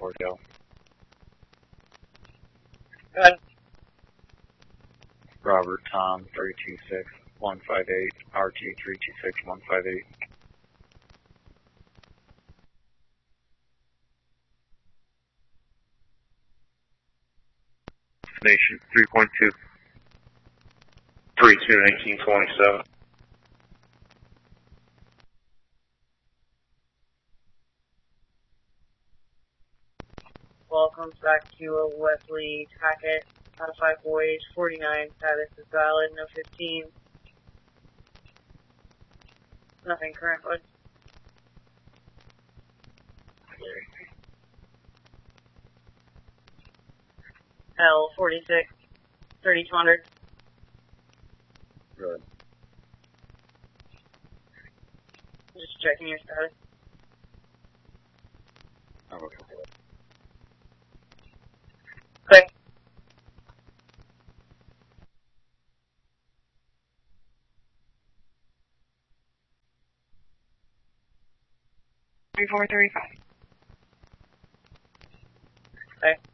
Cordell. Go ahead. Robert Tom 326158, RT 326158. Nation 3.2. 321927. Welcome back to Wesley Tackett, out of 5 voyage, 49, status is valid, no 15. Nothing current, bud. L46, 3200. Good. Just checking your status. I'm okay. Okay. Three, 4, 35. Okay.